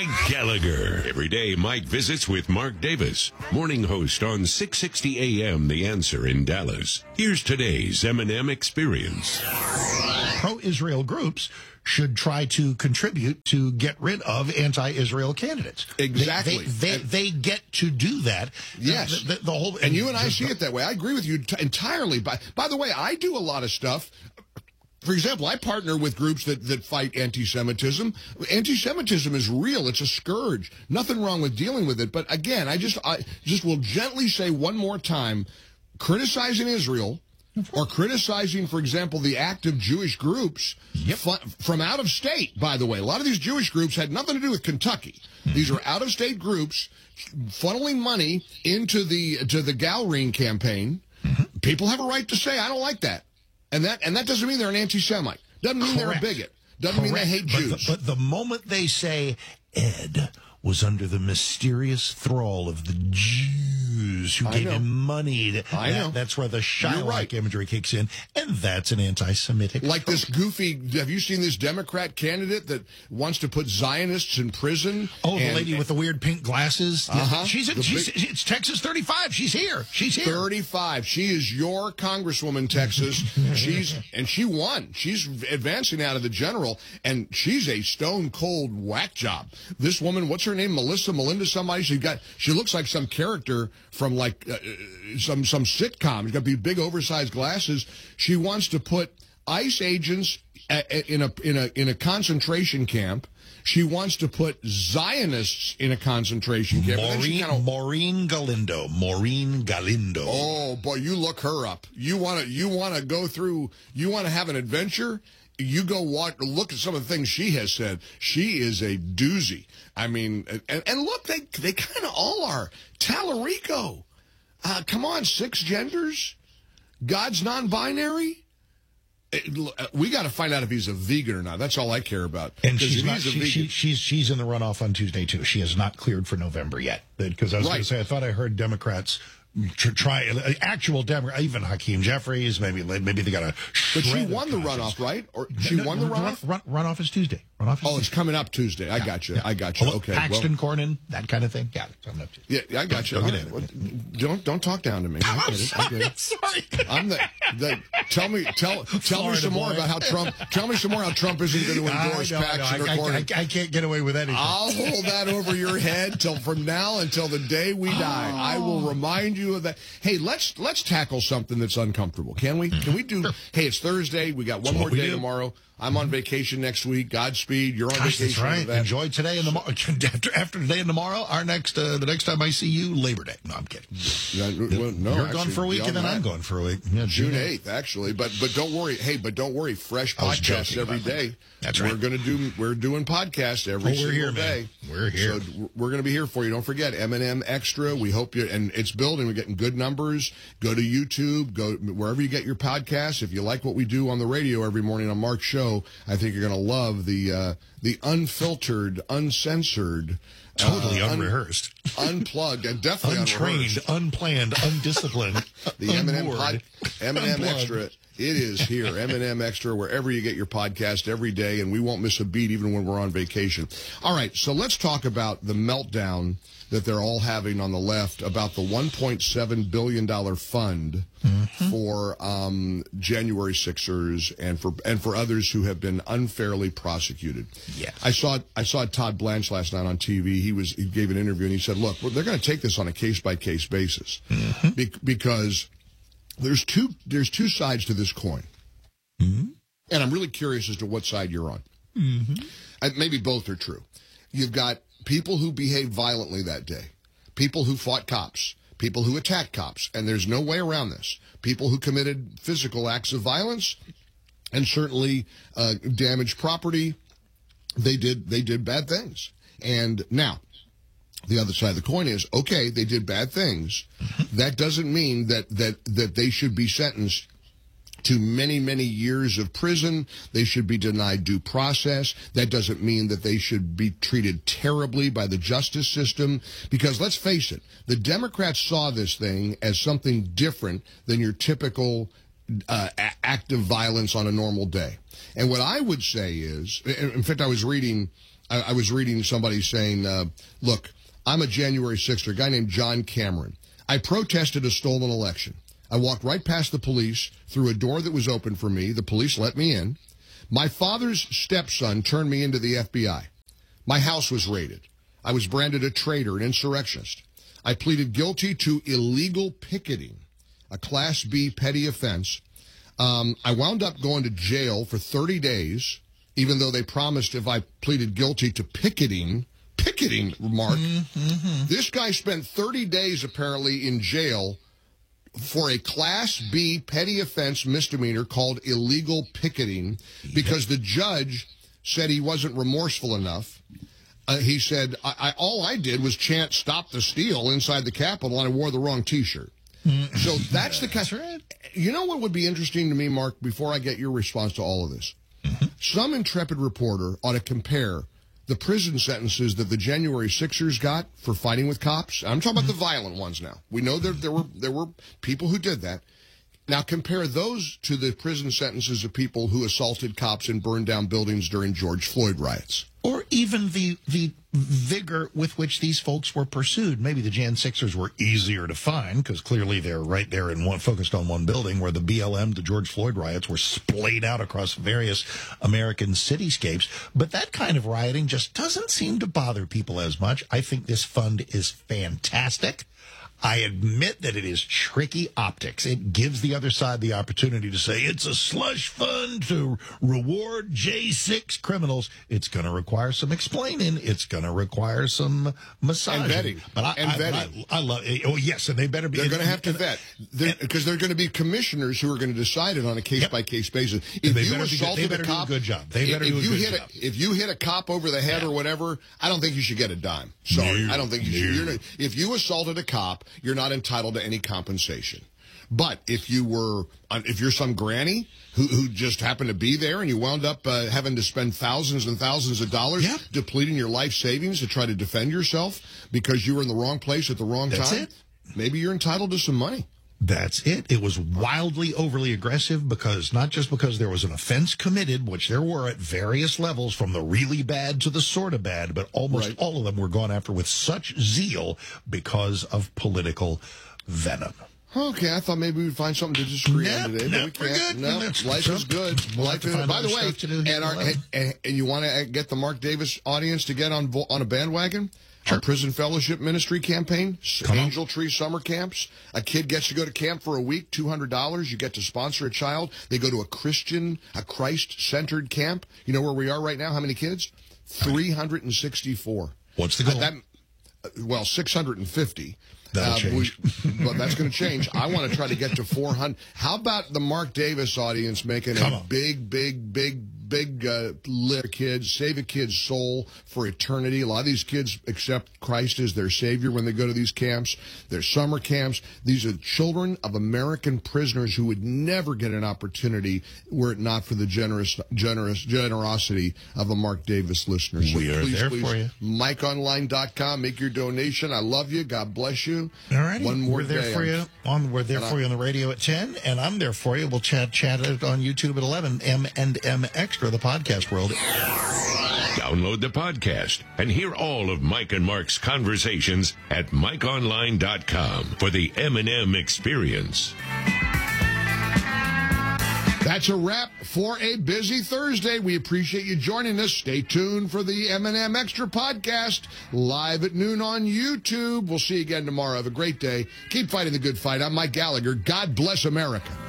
Mike Gallagher. Every day, Mike visits with Mark Davis, morning host on 660 AM The Answer in Dallas. Here's today's M&M Experience. Pro-Israel groups should try to contribute to get rid of anti-Israel candidates. Exactly. They get to do that. Yes. The whole, and you and I see it that way. I agree with you entirely. By the way, I do a lot of stuff. For example, I partner with groups that fight anti-Semitism. Anti-Semitism is real. It's a scourge. Nothing wrong with dealing with it. But again, I just will gently say one more time, criticizing Israel or criticizing, for example, the active Jewish groups from out of state, by the way. A lot of these Jewish groups had nothing to do with Kentucky. These are out-of-state groups funneling money into the Galrine campaign. People have a right to say, I don't like that. And that doesn't mean they're an anti-Semite. Doesn't mean they're a bigot. Doesn't mean they hate Jews. But the moment they say Ed was under the mysterious thrall of the Jews who gave him money, that's where the Shylock imagery kicks in, and that's an anti-Semitic. Like this goofy, have you seen this Democrat candidate that wants to put Zionists in prison? Oh, the lady with the weird pink glasses? It's Texas 35. She's here. 35. She is your Congresswoman, Texas. She won. She's advancing out of the general, and she's a stone-cold whack job. This woman, what's her name? Melinda somebody. She looks like some character from like some sitcom. She's got these big oversized glasses. She wants to put ICE agents in a concentration camp. She wants to put Zionists in a concentration camp. Maureen Galindo. Oh boy, you look her up. You want to go through. You want to have an adventure. You go look at some of the things she has said. She is a doozy. I mean, and look, they kind of all are. Tallarico. Come on, 6 genders? God's non-binary? We got to find out if he's a vegan or not. That's all I care about. And she's in the runoff on Tuesday, too. She is not cleared for November yet. Because I was going to say, I thought I heard Democrats try actual Democrat, even Hakeem Jeffries, maybe they got a. But she won the runoff, right? Or she won the runoff. Runoff is Tuesday. It's coming up Tuesday. I got you. Okay. Paxton, Cornyn, that kind of thing. Yeah, it's coming up Tuesday. Yeah, I got you. Don't talk down to me. I get it. Sorry. I'm tell me some more about how Trump. Tell me some more how Trump isn't going to endorse Paxton or Cornyn. I can't get away with anything. I'll hold that over your head until the day we die. I will remind you of that. Hey, let's tackle something that's uncomfortable. Can we? Can we do? Hey, it's Thursday. We got one more day tomorrow. I'm on vacation next week. Godspeed. You're on vacation. That's right. Enjoy today and tomorrow. After today and tomorrow, the next time I see you, Labor Day. No, I'm kidding. You're gone for a week, and then I'm going for a week. Yeah, June 8th, actually. But don't worry. Hey, don't worry. Fresh podcasts every day. That's right. We're doing podcasts every single day. We're here. So we're going to be here for you. Don't forget M&M Extra. We hope you. And it's building. We're getting good numbers. Go to YouTube. Go wherever you get your podcasts. If you like what we do on the radio every morning on Mark's show, I think you're going to love the unfiltered, uncensored, totally unrehearsed, unplugged, and definitely untrained, unplanned, undisciplined. The M&M Extra. It is here, M&M Extra, wherever you get your podcast every day, and we won't miss a beat even when we're on vacation. All right, so let's talk about the meltdown that they're all having on the left about the $1.7 billion fund for January 6ers and for others who have been unfairly prosecuted. Yes. I saw Todd Blanche last night on TV. He gave an interview and he said, look, they're going to take this on a case-by-case basis because there's two sides to this coin. And I'm really curious as to what side you're on. Maybe both are true. You've got people who behaved violently that day, people who fought cops, people who attacked cops, and there's no way around this, people who committed physical acts of violence and certainly damaged property. They did bad things. And now, the other side of the coin is, okay, they did bad things. That doesn't mean that they should be sentenced to many, many years of prison. They should be denied due process. That doesn't mean that they should be treated terribly by the justice system. Because let's face it, the Democrats saw this thing as something different than your typical act of violence on a normal day. And what I would say is, in fact, I was reading I was reading somebody saying, look, I'm a January 6th, a guy named John Cameron. I protested a stolen election. I walked right past the police through a door that was open for me. The police let me in. My father's stepson turned me into the FBI. My house was raided. I was branded a traitor, an insurrectionist. I pleaded guilty to illegal picketing, a Class B petty offense. I wound up going to jail for 30 days, even though they promised if I pleaded guilty to picketing, Mark. Mm-hmm. This guy spent 30 days apparently in jail for a Class B petty offense misdemeanor called illegal picketing because the judge said he wasn't remorseful enough. He said, all I did was chant "Stop the Steal" inside the Capitol, and I wore the wrong T-shirt. So that's the kind. Right. You know what would be interesting to me, Mark, before I get your response to all of this? Mm-hmm. Some intrepid reporter ought to compare the prison sentences that the January 6ers got for fighting with cops. I'm talking about the violent ones now. We know that there were people who did that. Now compare those to the prison sentences of people who assaulted cops and burned down buildings during George Floyd riots. Or even the vigor with which these folks were pursued. Maybe the Jan 6ers were easier to find because clearly they're right there in focused on one building, where the BLM, the George Floyd riots, were splayed out across various American cityscapes. But that kind of rioting just doesn't seem to bother people as much. I think this fund is fantastic. I admit that it is tricky optics. It gives the other side the opportunity to say it's a slush fund to reward J6 criminals. It's going to require some explaining. It's going to require some massaging. And vetting. But I love it. Oh, yes, and they better be. They're going to have to vet. Because they're going to be commissioners who are going to decide it on a case-by-case basis. If you assaulted a cop, do a good job. They better do a good job. If you hit a cop over the head or whatever, I don't think you should get a dime. Sorry. I don't think you should. If you assaulted a cop, you're not entitled to any compensation. But if you're some granny who just happened to be there and you wound up having to spend thousands and thousands of dollars depleting your life savings to try to defend yourself because you were in the wrong place at the wrong time, maybe you're entitled to some money. That's it. It was wildly overly aggressive because not just because there was an offense committed, which there were at various levels from the really bad to the sort of bad, but almost all of them were gone after with such zeal because of political venom. Okay, I thought maybe we'd find something to disagree on today, but we can't. No, life is good. Life is, by the way, and you want to get the Mark Davis audience to get on a bandwagon? Sure. Our Prison Fellowship Ministry campaign, Angel Tree Summer Camps. A kid gets to go to camp for a week, $200. You get to sponsor a child. They go to a Christ-centered camp. You know where we are right now? How many kids? 364. What's the goal? 650. That'll change. But that's going to change. I want to try to get to 400. How about the Mark Davis audience making a big lift kids, save a kid's soul for eternity? A lot of these kids accept Christ as their Savior when they go to these camps. They're summer camps. These are children of American prisoners who would never get an opportunity were it not for the generosity of a Mark Davis listener. So we are there for you. MikeOnline.com. Make your donation. I love you. God bless you. All right. One more We're there day. for you. We're there for you on the radio at 10, and I'm there for you. We'll chat it on YouTube at 11. M&M Extra, the podcast world. Download the podcast and hear all of Mike and Mark's conversations at MikeOnline.com for the M&M experience. That's a wrap for a busy Thursday. We appreciate you joining us. Stay tuned for the M&M Extra podcast live at noon on YouTube. We'll see you again tomorrow. Have a great day. Keep fighting the good fight. I'm Mike Gallagher. God bless America.